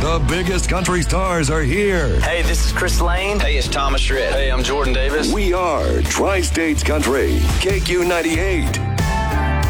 The biggest country stars are here. Hey, this is Chris Lane. Hey, it's Thomas Rhett. Hey, I'm Jordan Davis. We are Tri-States Country, KQ98.